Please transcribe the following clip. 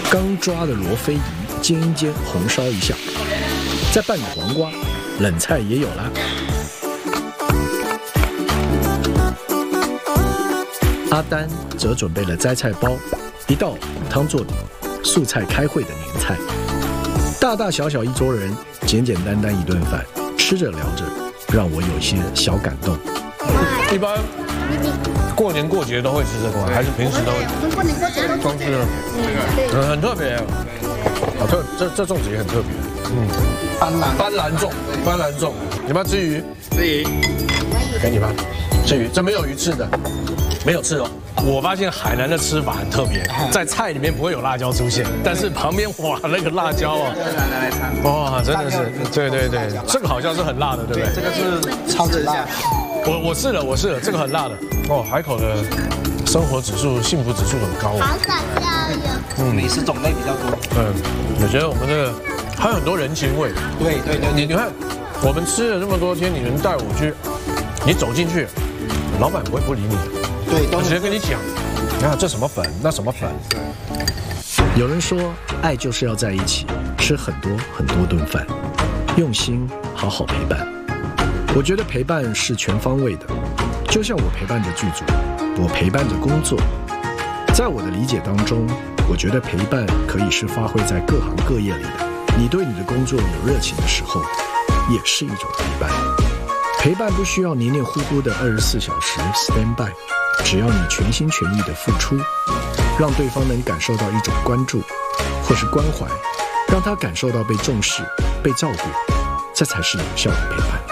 刚抓的罗非鱼煎一煎，红烧一下，再拌个黄瓜，冷菜也有啦。阿丹则准备了摘菜包，一道补汤做底，素菜开会的年菜。大大小小一桌人，简简单单一顿饭，吃着聊着，让我有一些小感动。 一般过年过节都会吃这个，还是平时都会？ 我们过年过节都装饰，很特别。啊，这粽子也很特别。斑斓粽，你们要吃鱼？ 吃鱼， 给你吧。吃鱼，这没有鱼翅的，没有翅哦。我发现海南的吃法很特别，在菜里面不会有辣椒出现，但是旁边哇那个辣椒啊，哇真的是，对，这个好像是很辣的，对不对？ 这个是超级辣。 我试了，这个很辣的。哦，海口的生活指数、幸福指数很高。 好想加油。 美食种类比较多。 我觉得我们这个还有很多人情味。 对， 你看，我们吃了这么多天，你能带我去，你走进去，老板不会不理你。 对， 我直接跟你讲，你看这什么粉，那什么粉。 有人说，爱就是要在一起，吃很多很多顿饭，用心好好陪伴。我觉得陪伴是全方位的，就像我陪伴着剧组，我陪伴着工作。在我的理解当中，我觉得陪伴可以是发挥在各行各业里的。你对你的工作有热情的时候，也是一种陪伴。陪伴不需要黏黏糊糊的24小时 stand by， 只要你全心全意的付出，让对方能感受到一种关注或是关怀，让他感受到被重视、被照顾，这才是有效的陪伴。